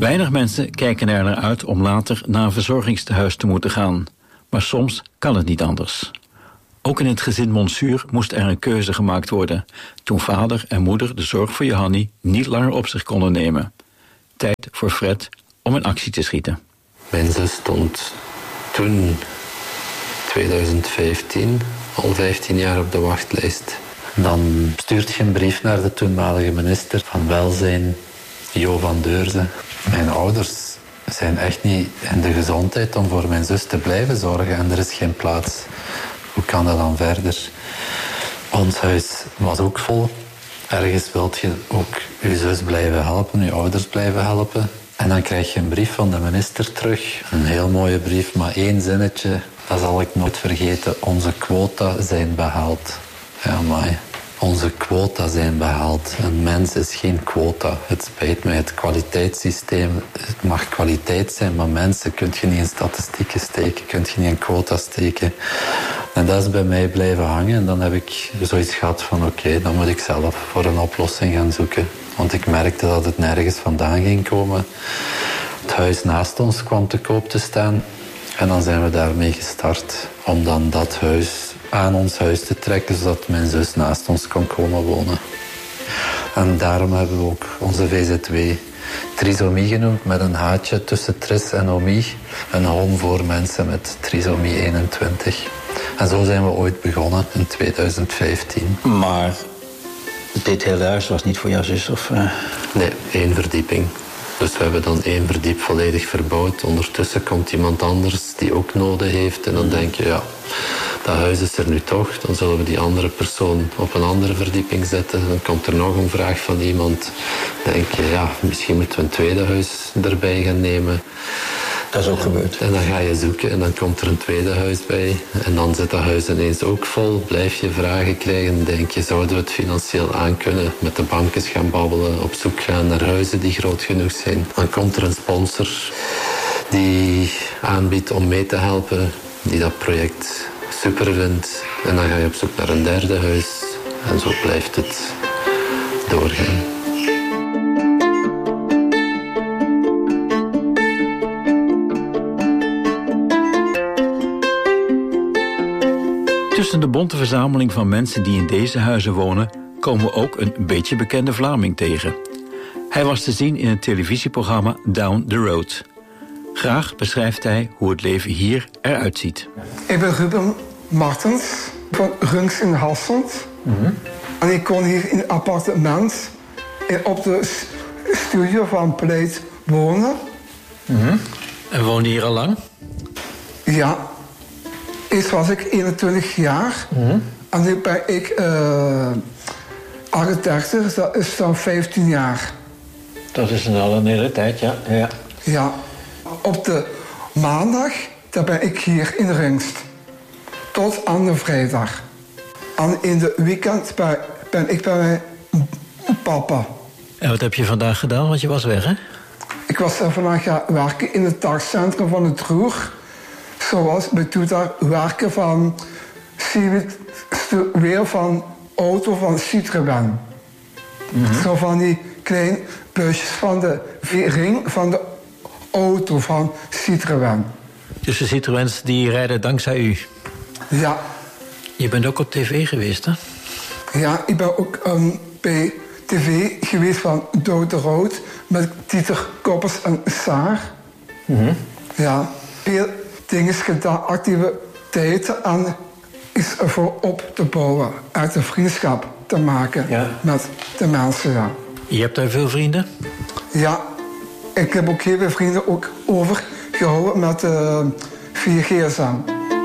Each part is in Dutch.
Weinig mensen kijken er naar uit om later naar een verzorgingstehuis te moeten gaan. Maar soms kan het niet anders. Ook in het gezin Monsuur moest er een keuze gemaakt worden, toen vader en moeder de zorg voor Johanni niet langer op zich konden nemen. Tijd voor Fred om in actie te schieten. Mijn zus stond toen, 2015, al 15 jaar op de wachtlijst. Dan stuurt je een brief naar de toenmalige minister van Welzijn, Jo van Deurzen. Mijn ouders zijn echt niet in de gezondheid om voor mijn zus te blijven zorgen en er is geen plaats. Hoe kan dat dan verder? Ons huis was ook vol. Ergens wilt je ook je zus blijven helpen, je ouders blijven helpen. En dan krijg je een brief van de minister terug. Een heel mooie brief, maar 1 zinnetje. Dat zal ik nooit vergeten. Onze quota zijn behaald. Ja, maar onze quota zijn behaald. Een mens is geen quota. Het spijt mij, het kwaliteitssysteem. Het mag kwaliteit zijn, maar mensen kun je niet in statistieken steken. Kun je niet in quota steken. En dat is bij mij blijven hangen. En dan heb ik zoiets gehad van oké, dan moet ik zelf voor een oplossing gaan zoeken. Want ik merkte dat het nergens vandaan ging komen. Het huis naast ons kwam te koop te staan. En dan zijn we daarmee gestart. Om dan dat huis aan ons huis te trekken, zodat mijn zus naast ons kon komen wonen. En daarom hebben we ook onze VZW trisomie genoemd, met een haatje tussen tris en omie. Een home voor mensen met trisomie 21. En zo zijn we ooit begonnen in 2015. Maar dit hele huis was niet voor jouw zus? Of? Nee, 1 verdieping. Dus we hebben dan 1 verdiep volledig verbouwd. Ondertussen komt iemand anders die ook noden heeft. En dan denk je, ja, dat huis is er nu toch. Dan zullen we die andere persoon op een andere verdieping zetten. Dan komt er nog een vraag van iemand. Dan denk je, ja, misschien moeten we een tweede huis erbij gaan nemen. Dat is ook gebeurd. En dan ga je zoeken en dan komt er een tweede huis bij. En dan zit dat huis ineens ook vol. Blijf je vragen krijgen. Denk je, zouden we het financieel aankunnen? Met de banken gaan babbelen. Op zoek gaan naar huizen die groot genoeg zijn. Dan komt er een sponsor die aanbiedt om mee te helpen. Die dat project super vindt. En dan ga je op zoek naar een derde huis. En zo blijft het doorgaan. Tussen de bonte verzameling van mensen die in deze huizen wonen, komen we ook een beetje bekende Vlaming tegen. Hij was te zien in het televisieprogramma Down the Road. Graag beschrijft hij hoe het leven hier eruit ziet. Ik ben Ruben Martens van Runks in Hasselt. En ik woon hier in een appartement op de studio van Pleit wonen. En woonde je hier al lang? Ja. Eerst was ik 21 jaar. En nu ben ik 38, dat is dan 15 jaar. Dat is al een hele tijd, ja. Ja. Op de maandag, dan ben ik hier in Rungst. Tot aan de vrijdag. En in de weekend ben ik bij mijn papa. En wat heb je vandaag gedaan? Want je was weg, hè? Ik was vandaag gaan werken in het dagcentrum van het Roer. Zoals ik doe daar werken van weer van auto van Citroën. Zo van die kleine busjes van de ring van de auto van Citroën. Dus de Citroëns die rijden dankzij u? Ja. Je bent ook op tv geweest, hè? Ja, ik ben ook bij tv geweest van Down the Road met Dieter Koppers en Saar. Ja, veel dingen gedaan, activiteiten en is ervoor op te bouwen. Uit een vriendschap te maken met de mensen, ja. Je hebt daar veel vrienden? Ja, ik heb ook heel veel vrienden ook overgehouden met 4GSM.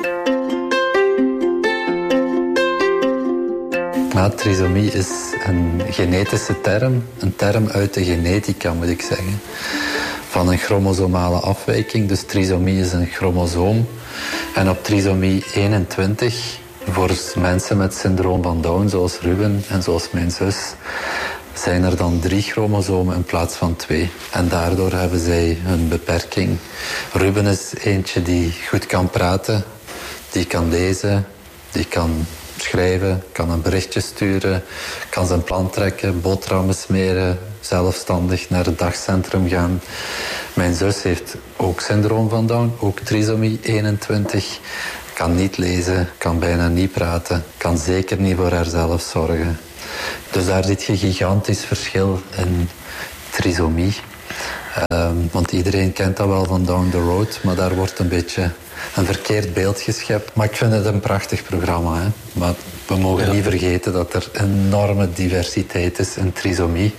Trisomie is een genetische term. Een term uit de genetica, moet ik zeggen. Van een chromosomale afwijking. Dus trisomie is een chromosoom. En op trisomie 21, voor mensen met syndroom van Down, zoals Ruben en zoals mijn zus, zijn er dan 3 chromosomen in plaats van 2. En daardoor hebben zij een beperking. Ruben is eentje die goed kan praten, die kan lezen, die kan schrijven, kan een berichtje sturen, kan zijn plan trekken, boterhammen smeren, zelfstandig naar het dagcentrum gaan. Mijn zus heeft ook syndroom van Down, ook trisomie 21. Kan niet lezen, kan bijna niet praten, kan zeker niet voor haarzelf zorgen. Dus daar zit je gigantisch verschil in trisomie. Want iedereen kent dat wel van Down the Road, maar daar wordt een beetje een verkeerd beeld geschept. Maar ik vind het een prachtig programma. Hè? Maar we mogen niet vergeten dat er enorme diversiteit is in trisomie.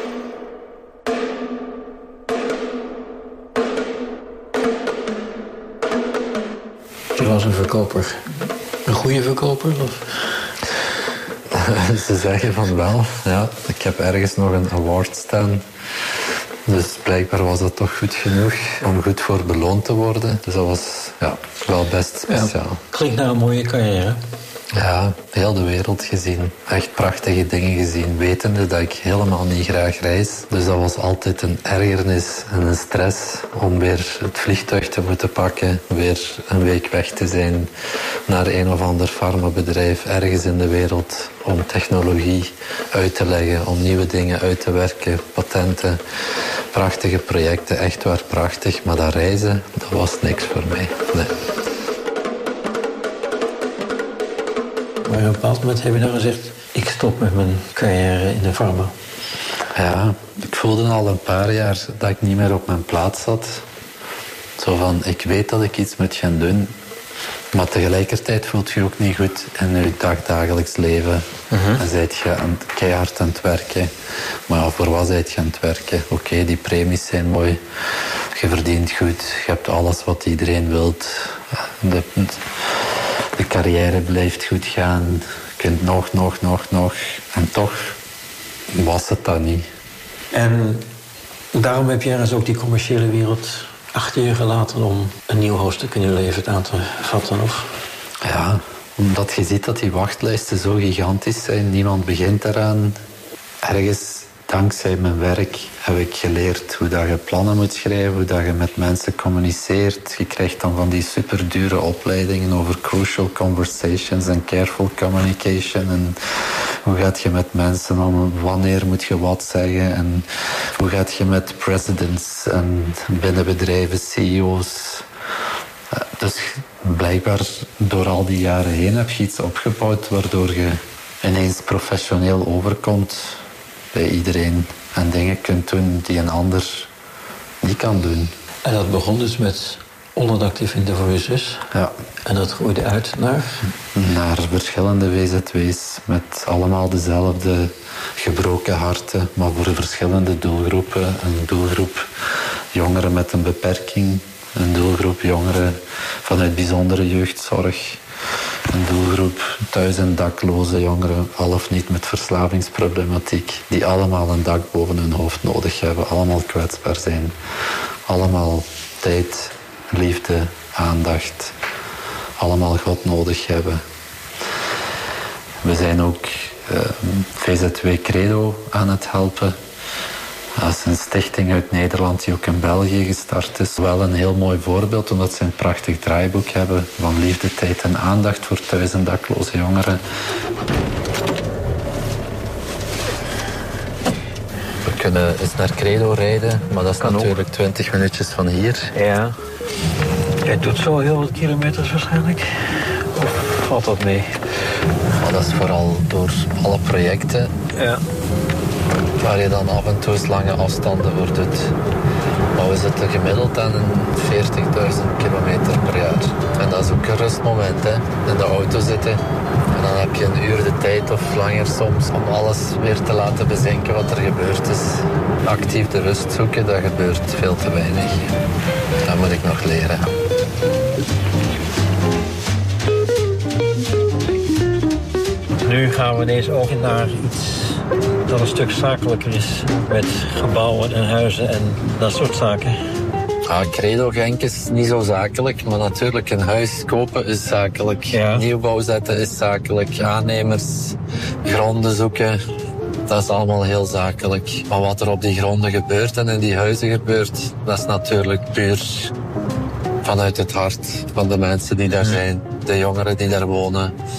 Je was een verkoper. Een goede verkoper? Of? Ze zeggen van wel, ja. Ik heb ergens nog een award staan. Dus blijkbaar was dat toch goed genoeg om goed voor beloond te worden. Dus dat was wel best speciaal. Ja, klinkt naar een mooie carrière. Ja, heel de wereld gezien. Echt prachtige dingen gezien. Wetende dat ik helemaal niet graag reis. Dus dat was altijd een ergernis en een stress om weer het vliegtuig te moeten pakken. Weer een week weg te zijn naar een of ander farmabedrijf ergens in de wereld. Om technologie uit te leggen, om nieuwe dingen uit te werken. Patenten, prachtige projecten, echt waar prachtig. Maar dat reizen, dat was niks voor mij. Nee. Maar op een bepaald moment heb je dan gezegd, ik stop met mijn carrière in de farma. Ja, ik voelde al een paar jaar dat ik niet meer op mijn plaats zat. Zo van, ik weet dat ik iets moet gaan doen. Maar tegelijkertijd voelt je ook niet goed in je dagdagelijks leven. Dan zijt je keihard aan het werken. Maar ja, voor wat zijt je aan het werken? Oké, die premies zijn mooi. Je verdient goed. Je hebt alles wat iedereen wilt. De carrière blijft goed gaan. Je kunt nog. En toch was het dat niet. En daarom heb je ergens ook die commerciële wereld achter je gelaten om een nieuw hoofdstuk in je leven aan te vatten, of? Ja, omdat je ziet dat die wachtlijsten zo gigantisch zijn. Niemand begint eraan. Ergens, dankzij mijn werk, heb ik geleerd hoe dat je plannen moet schrijven, hoe dat je met mensen communiceert. Je krijgt dan van die superdure opleidingen over crucial conversations en careful communication. En hoe gaat je met mensen om, wanneer moet je wat zeggen. En hoe gaat je met presidents en binnen bedrijven, CEO's. Dus blijkbaar door al die jaren heen heb je iets opgebouwd waardoor je ineens professioneel overkomt bij iedereen en dingen kunt doen die een ander niet kan doen. En dat begon dus met onderdak te vinden voor je zus. Ja. En dat groeide uit naar? Naar verschillende WZW's met allemaal dezelfde gebroken harten, maar voor verschillende doelgroepen. Een doelgroep jongeren met een beperking, een doelgroep jongeren vanuit bijzondere jeugdzorg, een doelgroep thuis- en dakloze jongeren, al of niet met verslavingsproblematiek, die allemaal een dak boven hun hoofd nodig hebben, allemaal kwetsbaar zijn, allemaal tijd, liefde, aandacht, allemaal God nodig hebben. We zijn ook VZW Credo aan het helpen. Dat is een stichting uit Nederland die ook in België gestart is. Wel een heel mooi voorbeeld, omdat ze een prachtig draaiboek hebben van liefde, tijd en aandacht voor thuis- en dakloze jongeren. We kunnen eens naar Credo rijden, maar dat is natuurlijk 20 minuutjes van hier. Ja. Jij doet zo heel wat kilometers waarschijnlijk? Of valt dat mee? Maar dat is vooral door alle projecten. Ja. Waar je dan af en toe eens lange afstanden voor doet. Maar we zitten gemiddeld aan 40.000 kilometer per jaar. En dat is ook een rustmoment, hè. In de auto zitten. En dan heb je een uur de tijd of langer soms om alles weer te laten bezinken wat er gebeurd is. Actief de rust zoeken, dat gebeurt veel te weinig. Dat moet ik nog leren. Nu gaan we ineens ook naar iets dat een stuk zakelijker is. Met gebouwen en huizen en dat soort zaken. Credo Genk is niet zo zakelijk, maar natuurlijk een huis kopen is zakelijk. Ja. Nieuwbouw zetten is zakelijk. Aannemers, gronden zoeken, dat is allemaal heel zakelijk. Maar wat er op die gronden gebeurt en in die huizen gebeurt, dat is natuurlijk puur vanuit het hart van de mensen die daar zijn. De jongeren die daar wonen.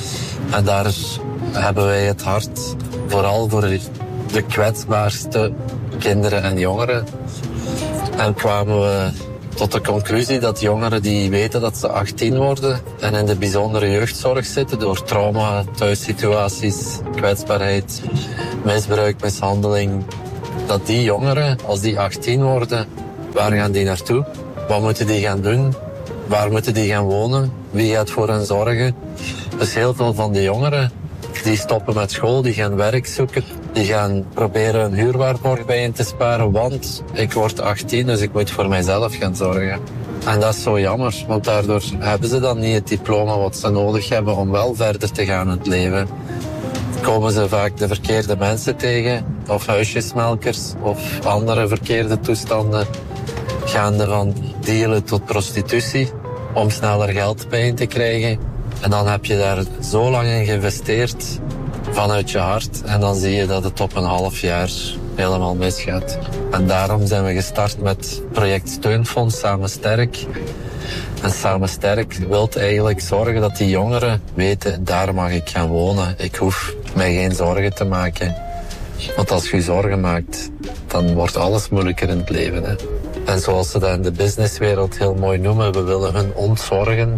En daar hebben wij het hart vooral voor de kwetsbaarste kinderen en jongeren. En kwamen we tot de conclusie dat jongeren die weten dat ze 18 worden en in de bijzondere jeugdzorg zitten door trauma, thuissituaties, kwetsbaarheid, misbruik, mishandeling, dat die jongeren, als die 18 worden, waar gaan die naartoe? Wat moeten die gaan doen? Waar moeten die gaan wonen? Wie gaat voor hen zorgen? Dus heel veel van die jongeren die stoppen met school, die gaan werk zoeken. Die gaan proberen een huurwaarborg bij hen te sparen, want ik word 18, dus ik moet voor mijzelf gaan zorgen. En dat is zo jammer, want daardoor hebben ze dan niet het diploma wat ze nodig hebben om wel verder te gaan in het leven. Komen ze vaak de verkeerde mensen tegen, of huisjesmelkers, of andere verkeerde toestanden, gaande van dealen tot prostitutie, om sneller geld bij hen te krijgen. En dan heb je daar zo lang in geïnvesteerd, vanuit je hart, en dan zie je dat het op een half jaar helemaal misgaat. En daarom zijn we gestart met project Steunfonds Samen Sterk. En Samen Sterk wil eigenlijk zorgen dat die jongeren weten, daar mag ik gaan wonen. Ik hoef mij geen zorgen te maken. Want als je zorgen maakt, dan wordt alles moeilijker in het leven. Hè. En zoals ze dat in de businesswereld heel mooi noemen, we willen hun ontzorgen.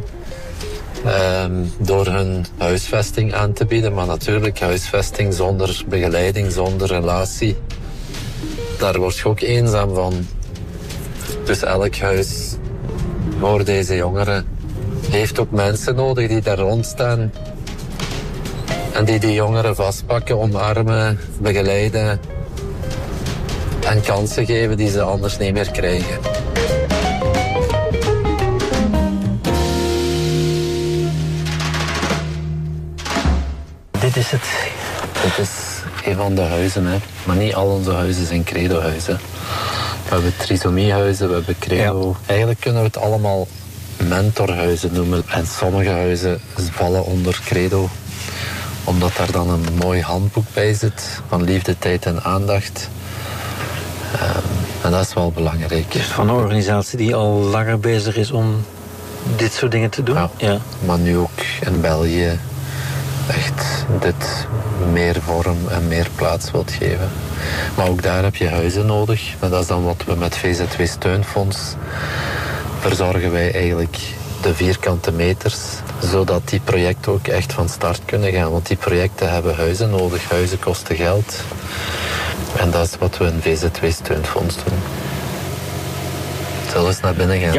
Door hun huisvesting aan te bieden. Maar natuurlijk, huisvesting zonder begeleiding, zonder relatie, daar word je ook eenzaam van. Dus elk huis voor deze jongeren heeft ook mensen nodig die daar rondstaan. En die jongeren vastpakken, omarmen, begeleiden en kansen geven die ze anders niet meer krijgen. Dit is het. Dit is een van de huizen, hè. Maar niet al onze huizen zijn credohuizen. We hebben trisomiehuizen, we hebben credo. Ja. Eigenlijk kunnen we het allemaal mentorhuizen noemen. En sommige huizen vallen onder credo, omdat daar dan een mooi handboek bij zit van liefde, tijd en aandacht. En dat is wel belangrijk. Dus van een organisatie die al langer bezig is om dit soort dingen te doen? Ja. Maar nu ook in België echt dit meer vorm en meer plaats wilt geven. Maar ook daar heb je huizen nodig. En dat is dan wat we met VZW Steunfonds verzorgen wij eigenlijk de vierkante meters, zodat die projecten ook echt van start kunnen gaan. Want die projecten hebben huizen nodig. Huizen kosten geld. En dat is wat we in VZW Steunfonds doen. Zullen we eens naar binnen gaan? Ja.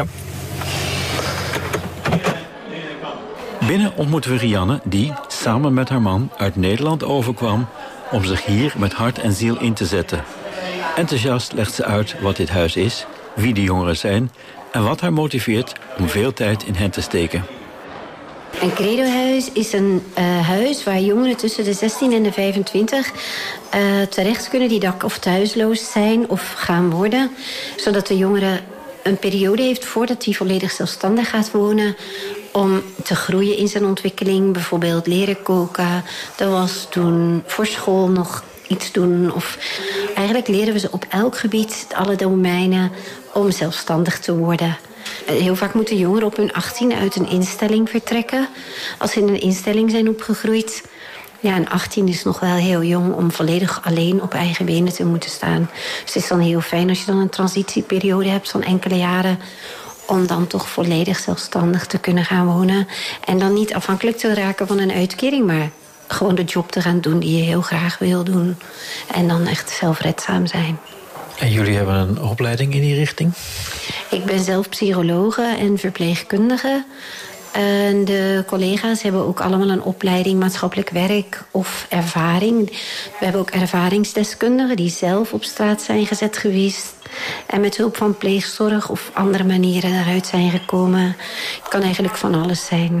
Binnen ontmoeten we Rianne die, samen met haar man, uit Nederland overkwam om zich hier met hart en ziel in te zetten. Enthousiast legt ze uit wat dit huis is, wie de jongeren zijn en wat haar motiveert om veel tijd in hen te steken. Een credohuis is een huis waar jongeren tussen de 16 en de 25 terecht kunnen die dak- of thuisloos zijn of gaan worden. Zodat de jongere een periode heeft voordat hij volledig zelfstandig gaat wonen, om te groeien in zijn ontwikkeling. Bijvoorbeeld leren koken, de was doen, voor school nog iets doen. Of eigenlijk leren we ze op elk gebied, alle domeinen, om zelfstandig te worden. Heel vaak moeten jongeren op hun 18 uit een instelling vertrekken. Als ze in een instelling zijn opgegroeid. Ja, en 18 is nog wel heel jong om volledig alleen op eigen benen te moeten staan. Dus het is dan heel fijn als je dan een transitieperiode hebt van enkele jaren, om dan toch volledig zelfstandig te kunnen gaan wonen. En dan niet afhankelijk te raken van een uitkering, maar gewoon de job te gaan doen die je heel graag wil doen. En dan echt zelfredzaam zijn. En jullie hebben een opleiding in die richting? Ik ben zelf psychologe en verpleegkundige. En de collega's hebben ook allemaal een opleiding maatschappelijk werk of ervaring. We hebben ook ervaringsdeskundigen die zelf op straat zijn gezet geweest en met hulp van pleegzorg of andere manieren daaruit zijn gekomen. Het kan eigenlijk van alles zijn.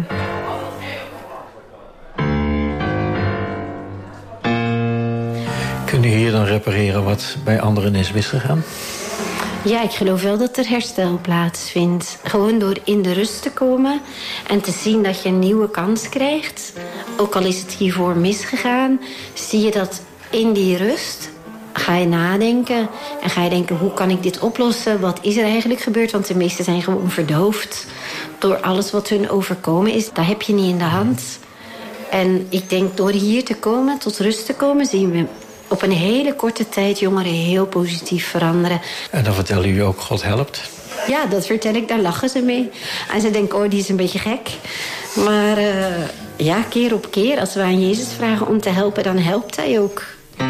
Kun je hier dan repareren wat bij anderen is misgegaan? Ja, ik geloof wel dat er herstel plaatsvindt. Gewoon door in de rust te komen en te zien dat je een nieuwe kans krijgt. Ook al is het hiervoor misgegaan, zie je dat in die rust ga je nadenken. En ga je denken, hoe kan ik dit oplossen? Wat is er eigenlijk gebeurd? Want de meesten zijn gewoon verdoofd door alles wat hun overkomen is. Dat heb je niet in de hand. En ik denk door hier te komen, tot rust te komen, zien we op een hele korte tijd jongeren heel positief veranderen. En dan vertellen jullie ook, God helpt? Ja, dat vertel ik, daar lachen ze mee. En ze denken, oh, die is een beetje gek. Maar ja, keer op keer, als we aan Jezus vragen om te helpen, dan helpt hij ook.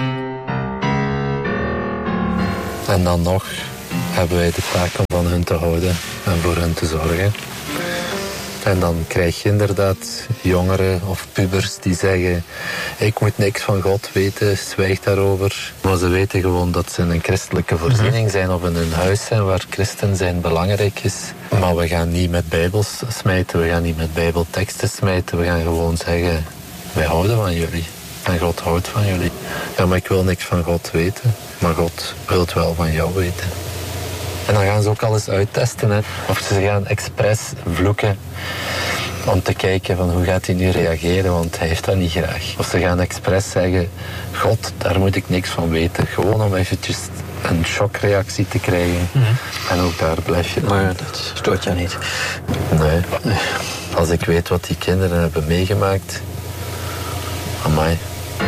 En dan nog hebben wij de taak om van hun te houden en voor hen te zorgen. En dan krijg je inderdaad jongeren of pubers die zeggen, ik moet niks van God weten, zwijg daarover. Maar ze weten gewoon dat ze in een christelijke voorziening zijn of in een huis zijn waar christen zijn belangrijk is. Maar we gaan niet met bijbels smijten, we gaan niet met bijbelteksten smijten. We gaan gewoon zeggen, wij houden van jullie. En God houdt van jullie. Ja, maar ik wil niks van God weten. Maar God wil het wel van jou weten. En dan gaan ze ook alles uittesten. Hè. Of ze gaan expres vloeken om te kijken van hoe gaat hij nu reageren, want hij heeft dat niet graag. Of ze gaan expres zeggen, God, daar moet ik niks van weten. Gewoon om eventjes een shockreactie te krijgen. En ook daar blijf je dan. Maar dat stoort jou niet? Nee. Als ik weet wat die kinderen hebben meegemaakt, amai.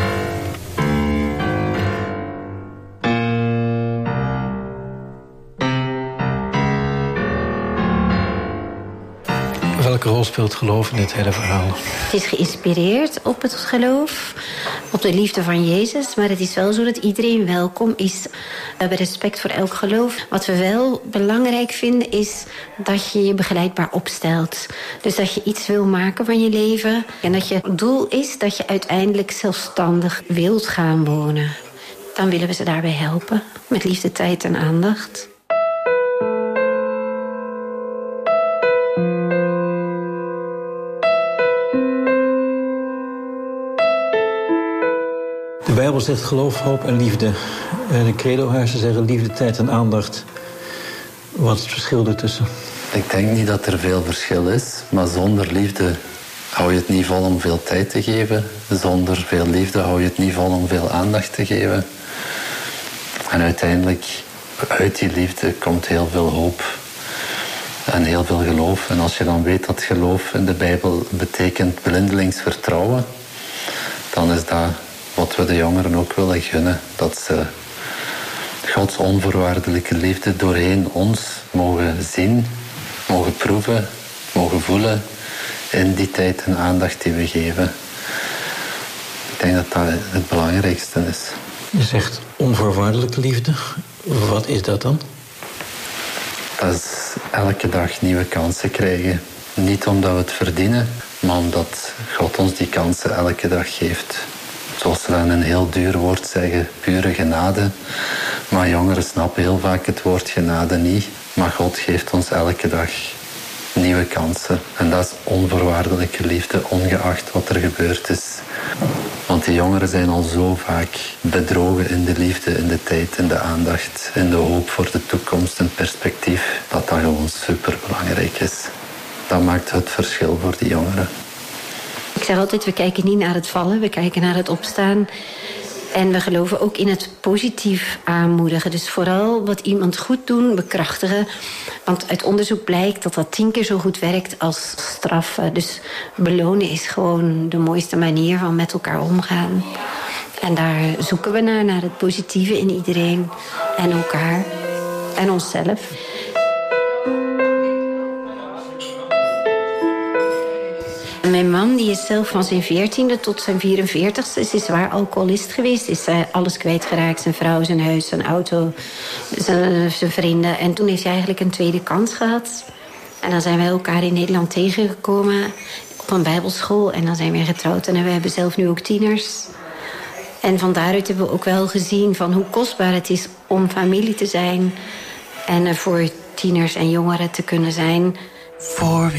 Welke rol speelt geloof in dit hele verhaal? Het is geïnspireerd op het geloof, op de liefde van Jezus. Maar het is wel zo dat iedereen welkom is. We hebben respect voor elk geloof. Wat we wel belangrijk vinden is dat je je begeleidbaar opstelt. Dus dat je iets wil maken van je leven. En dat je doel is dat je uiteindelijk zelfstandig wilt gaan wonen. Dan willen we ze daarbij helpen. Met liefde, tijd en aandacht. De Bijbel zegt geloof, hoop en liefde. De credohuizen zeggen liefde, tijd en aandacht. Wat is het verschil ertussen? Ik denk niet dat er veel verschil is. Maar zonder liefde hou je het niet vol om veel tijd te geven. Zonder veel liefde hou je het niet vol om veel aandacht te geven. En uiteindelijk, uit die liefde komt heel veel hoop. En heel veel geloof. En als je dan weet dat geloof in de Bijbel betekent blindelings vertrouwen, dan is dat wat we de jongeren ook willen gunnen. Dat ze Gods onvoorwaardelijke liefde doorheen ons mogen zien, mogen proeven, mogen voelen in die tijd en aandacht die we geven. Ik denk dat dat het belangrijkste is. Je zegt onvoorwaardelijke liefde. Wat is dat dan? Dat is elke dag nieuwe kansen krijgen. Niet omdat we het verdienen, maar omdat God ons die kansen elke dag geeft. Zoals we dan een heel duur woord zeggen, pure genade. Maar jongeren snappen heel vaak het woord genade niet. Maar God geeft ons elke dag nieuwe kansen. En dat is onvoorwaardelijke liefde, ongeacht wat er gebeurd is. Want die jongeren zijn al zo vaak bedrogen in de liefde, in de tijd, in de aandacht, in de hoop voor de toekomst en perspectief. Dat gewoon superbelangrijk is. Dat maakt het verschil voor die jongeren. Ik zeg altijd, we kijken niet naar het vallen, we kijken naar het opstaan. En we geloven ook in het positief aanmoedigen. Dus vooral wat iemand goed doen, bekrachtigen. Want uit onderzoek blijkt dat dat 10 keer zo goed werkt als straffen. Dus belonen is gewoon de mooiste manier van met elkaar omgaan. En daar zoeken we naar het positieve in iedereen. En elkaar. En onszelf. Mijn man die is zelf van zijn 14e tot zijn 44e is zwaar alcoholist geweest. Is alles kwijtgeraakt. Zijn vrouw, zijn huis, zijn auto, zijn vrienden. En toen heeft hij eigenlijk een tweede kans gehad. En dan zijn wij elkaar in Nederland tegengekomen op een bijbelschool. En dan zijn we getrouwd. En we hebben zelf nu ook tieners. En van daaruit hebben we ook wel gezien van hoe kostbaar het is om familie te zijn. En voor tieners en jongeren te kunnen zijn. For